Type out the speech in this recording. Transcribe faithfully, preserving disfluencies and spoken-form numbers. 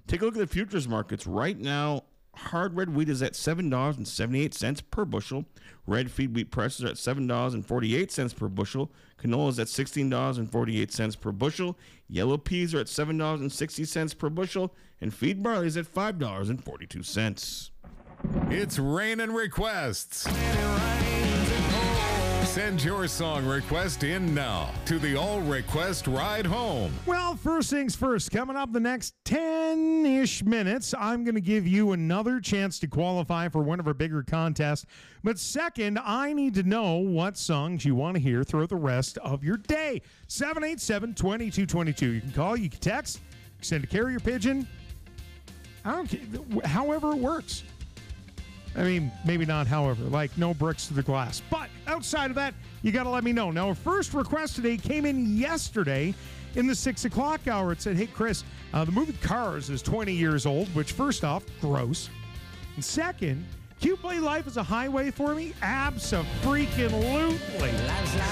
Take a look at the futures markets. Right now, hard red wheat is at seven dollars and seventy-eight cents per bushel. Red feed wheat prices are at seven dollars and forty-eight cents per bushel. Canola is at sixteen dollars and forty-eight cents per bushel. Yellow peas are at seven dollars and sixty cents per bushel. And feed barley is at five dollars and forty-two cents. It's Rain and Requests. Send your song request in now to the All Request Ride Home. Well, first things first, coming up the next ten-ish minutes, I'm going to give you another chance to qualify for one of our bigger contests. But second, I need to know what songs you want to hear throughout the rest of your day. seven eight seven, two two two two. You can call, you can text, you can send a carrier pigeon. I don't care, however it works. I mean, maybe not however, like no bricks to the glass. But outside of that, you got to let me know. Now, our first request today came in yesterday in the six o'clock hour. It said, hey, Chris, uh, the movie Cars is twenty years old, which first off, gross. And second, can you play Life as a Highway for me? Abso-freaking-lutely.